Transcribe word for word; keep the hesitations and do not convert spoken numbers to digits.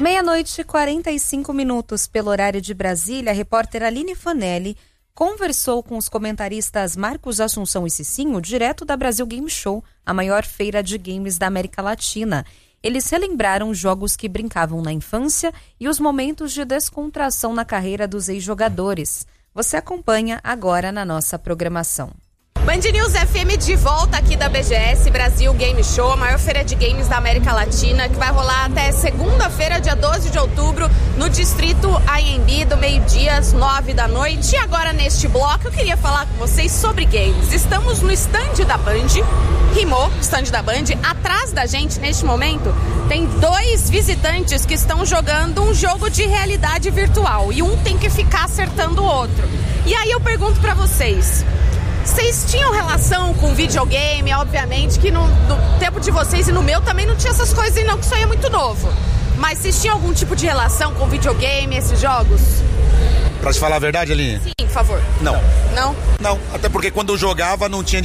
Meia-noite e quarenta e cinco minutos pelo horário de Brasília, a repórter Aline Fanelli conversou com os comentaristas Marcos Assunção e Cicinho, direto da Brasil Game Show, a maior feira de games da América Latina. Eles relembraram jogos que brincavam na infância e os momentos de descontração na carreira dos ex-jogadores. Você acompanha agora na nossa programação. Band News F M de volta aqui da B G S, Brasil Game Show, a maior feira de games da América Latina, que vai rolar até segunda-feira, dia doze de outubro, no distrito A M B, do meio-dia às nove da noite. E agora, neste bloco, eu queria falar com vocês sobre games. Estamos no stand da Band, rimou, stand da Band. Atrás da gente, neste momento, tem dois visitantes que estão jogando um jogo de realidade virtual. E um tem que ficar acertando o outro. E aí eu pergunto pra vocês... Vocês tinham relação com videogame? Obviamente que no, no tempo de vocês e no meu também não tinha essas coisas e não, que isso aí é muito novo. Mas vocês tinham algum tipo de relação com videogame, esses jogos? Pra te falar a verdade, Aline? Sim, por favor. Não. Não? Não, até porque quando eu jogava não tinha